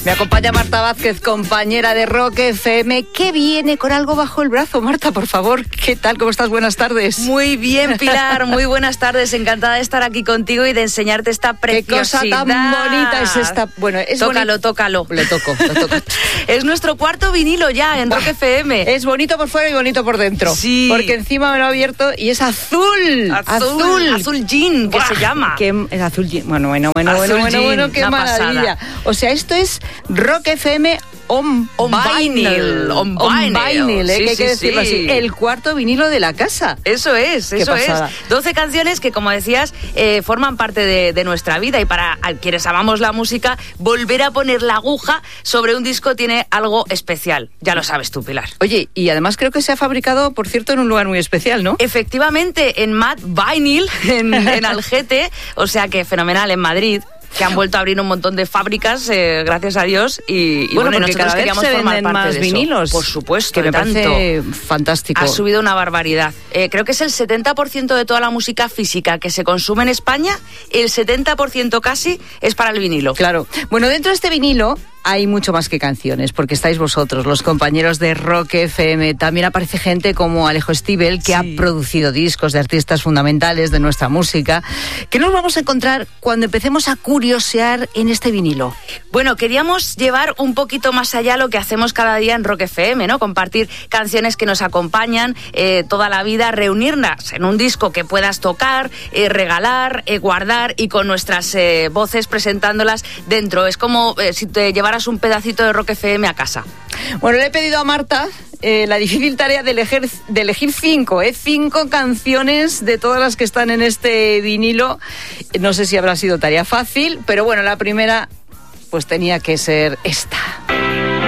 Me acompaña Marta Vázquez, compañera de Rock FM, que viene con algo bajo el brazo. Marta, por favor, ¿qué tal? ¿Cómo estás? Buenas tardes. Muy bien, Pilar, muy buenas tardes. Encantada de estar aquí contigo y de enseñarte esta preciosidad. Qué cosa tan bonita es esta. Bueno, es tócalo. Le toco. Es nuestro cuarto vinilo ya en Rock FM. Es bonito por fuera y bonito por dentro. Sí. Porque encima me lo ha abierto y es azul. Azul jean, que se llama. Es azul jean. Bueno, qué maravilla. Pasada. O sea, esto es Rock FM on vinyl. On vinyl, sí, que hay que decirlo sí. así. El cuarto vinilo de la casa. Eso es. 12 canciones que, como decías, forman parte de nuestra vida, y para quienes amamos la música, volver a poner la aguja sobre un disco tiene algo especial. Ya lo sabes tú, Pilar. Oye, y además creo que se ha fabricado, por cierto, en un lugar muy especial, ¿no? Efectivamente, en Mad Vinyl, en Algete, o sea que fenomenal, en Madrid, que han vuelto a abrir un montón de fábricas, gracias a Dios, y porque nosotros cada vez queríamos se formar venden parte más de vinilos, eso. Por supuesto, que me parece fantástico. Ha subido una barbaridad. Creo que es el 70% de toda la música física que se consume en España, el 70% casi es para el vinilo. Claro. Bueno, dentro de este vinilo hay mucho más que canciones, porque estáis vosotros, los compañeros de Rock FM. También aparece gente como Alejo Stivel, que ha producido discos de artistas fundamentales de nuestra música. ¿Qué nos vamos a encontrar cuando empecemos a curiosear en este vinilo? Bueno, queríamos llevar un poquito más allá lo que hacemos cada día en Rock FM, ¿no? Compartir canciones que nos acompañan toda la vida, reunirlas en un disco que puedas tocar, regalar, guardar, y con nuestras voces presentándolas dentro. Es como si te llevaras un pedacito de Rock FM a casa. Bueno, le he pedido a Marta la difícil tarea de elegir 5 canciones de todas las que están en este vinilo. No sé si habrá sido tarea fácil, pero bueno, la primera pues tenía que ser esta.